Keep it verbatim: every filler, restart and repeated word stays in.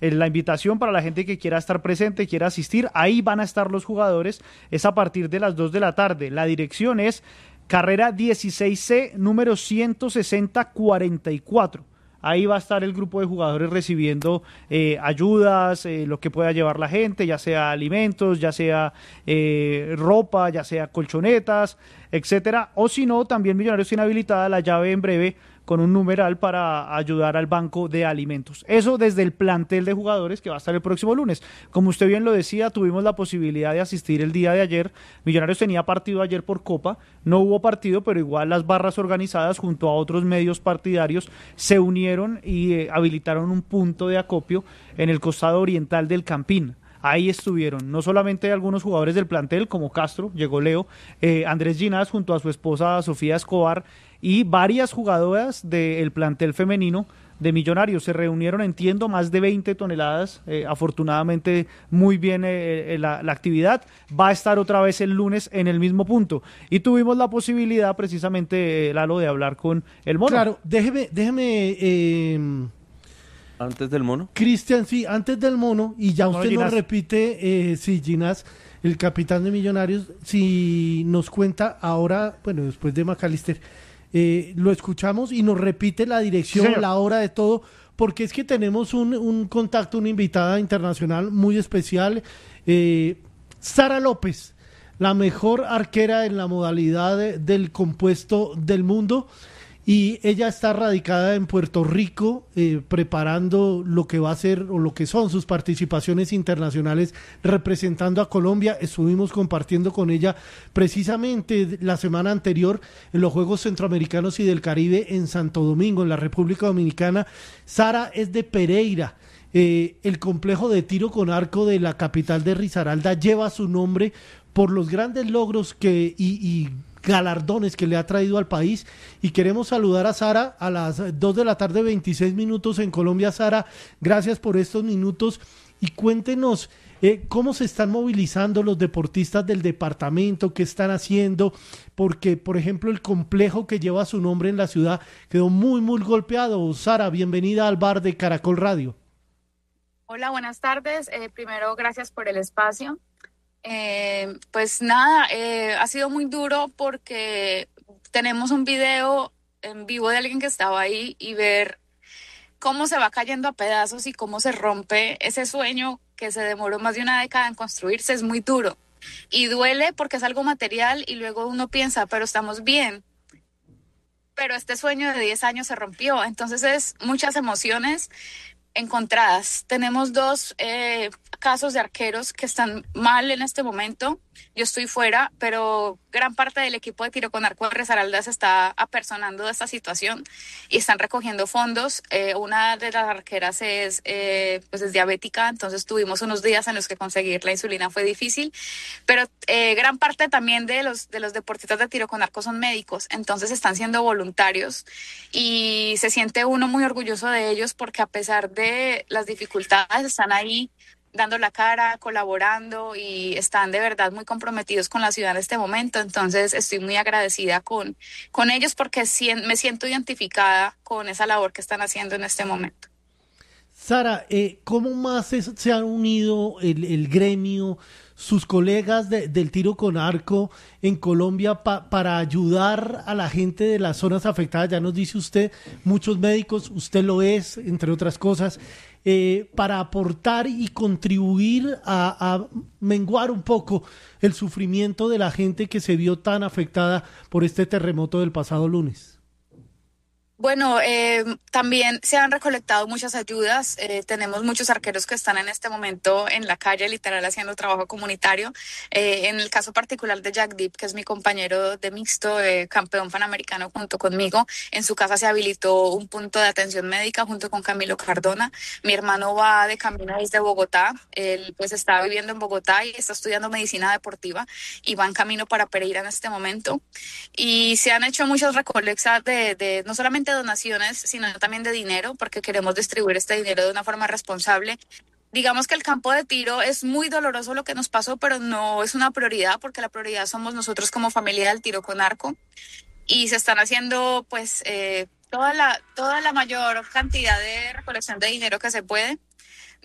eh, la invitación para la gente que quiera estar presente, quiera asistir, ahí van a estar los jugadores, es a partir de las dos de la tarde. La dirección es carrera dieciséis C, número ciento sesenta cuarenta y cuatro. Ahí va a estar el grupo de jugadores recibiendo eh, ayudas, eh, lo que pueda llevar la gente, ya sea alimentos, ya sea eh, ropa, ya sea colchonetas, etcétera. O si no, también Millonarios tiene habilitada la llave en breve con un numeral para ayudar al banco de alimentos. Eso desde el plantel de jugadores que va a estar el próximo lunes. Como usted bien lo decía, tuvimos la posibilidad de asistir el día de ayer. Millonarios tenía partido ayer por Copa, no hubo partido, pero igual las barras organizadas junto a otros medios partidarios se unieron y eh, habilitaron un punto de acopio en el costado oriental del Campín. Ahí estuvieron, no solamente algunos jugadores del plantel, como Castro, llegó Leo, eh, Andrés Ginás junto a su esposa Sofía Escobar y varias jugadoras del plantel femenino de Millonarios. Se reunieron, entiendo, más de veinte toneladas, eh, afortunadamente muy bien eh, eh, la, la actividad. Va a estar otra vez el lunes en el mismo punto. Y tuvimos la posibilidad, precisamente, eh, Lalo, de hablar con el Mono. Claro, déjeme... déjeme eh... ¿Antes del Mono? Cristian, sí, antes del Mono, y ya Mono usted Ginás. nos repite, eh, sí, Ginás, el capitán de Millonarios, si nos cuenta ahora, bueno, después de McAllister, eh, lo escuchamos y nos repite la dirección, Sí, la hora de todo, porque es que tenemos un, un contacto, una invitada internacional muy especial, eh, Sara López, la mejor arquera en la modalidad de- del compuesto del mundo. Y ella está radicada en Puerto Rico, eh, preparando lo que va a ser o lo que son sus participaciones internacionales representando a Colombia. Estuvimos compartiendo con ella precisamente la semana anterior en los Juegos Centroamericanos y del Caribe en Santo Domingo, en la República Dominicana. Sara es de Pereira. Eh, el complejo de tiro con arco de la capital de Risaralda lleva su nombre por los grandes logros que y, y galardones que le ha traído al país, y queremos saludar a Sara a las dos de la tarde, veintiséis minutos en Colombia. Sara, gracias por estos minutos y cuéntenos eh, cómo se están movilizando los deportistas del departamento, qué están haciendo, porque por ejemplo el complejo que lleva su nombre en la ciudad quedó muy muy golpeado. Sara, bienvenida al bar de Caracol Radio. Hola, buenas tardes. Eh, primero, gracias por el espacio. Eh, pues nada, eh, ha sido muy duro porque tenemos un video en vivo de alguien que estaba ahí y ver cómo se va cayendo a pedazos y cómo se rompe ese sueño que se demoró más de una década en construirse es muy duro. Y duele porque es algo material y luego uno piensa, pero estamos bien. Pero este sueño de diez años se rompió. Entonces es muchas emociones encontradas. Tenemos dos eh, casos de arqueros que están mal en este momento. Yo estoy fuera, pero gran parte del equipo de tiro con arco de Risaralda se está apersonando de esta situación y están recogiendo fondos. Eh, una de las arqueras es, eh, pues es diabética, entonces tuvimos unos días en los que conseguir la insulina fue difícil, pero eh, gran parte también de los, de los deportistas de tiro con arco son médicos, entonces están siendo voluntarios y se siente uno muy orgulloso de ellos porque a pesar de las dificultades están ahí dando la cara, colaborando y están de verdad muy comprometidos con la ciudad en este momento. Entonces estoy muy agradecida con, con ellos porque sien- me siento identificada con esa labor que están haciendo en este momento. Sara, eh, ¿cómo más es- se han unido el, el gremio, sus colegas de- del tiro con arco en Colombia pa- para ayudar a la gente de las zonas afectadas? Ya nos dice usted, muchos médicos, usted lo es, entre otras cosas, eh, para aportar y contribuir a, a menguar un poco el sufrimiento de la gente que se vio tan afectada por este terremoto del pasado lunes. Bueno, eh, también se han recolectado muchas ayudas. Eh, tenemos muchos arqueros que están en este momento en la calle, literal, haciendo trabajo comunitario. Eh, en el caso particular de Jack Deep, que es mi compañero de mixto, eh, campeón panamericano junto conmigo, en su casa se habilitó un punto de atención médica junto con Camilo Cardona. Mi hermano va de camino desde Bogotá. Él pues está viviendo en Bogotá y está estudiando medicina deportiva y va en camino para Pereira en este momento. Y se han hecho muchas recolectas de, de no solamente donaciones, sino también de dinero, porque queremos distribuir este dinero de una forma responsable. Digamos que el campo de tiro es muy doloroso lo que nos pasó, pero no es una prioridad, porque la prioridad somos nosotros como familia del tiro con arco. Y se están haciendo pues eh, toda la, toda la mayor cantidad de recolección de dinero que se puede.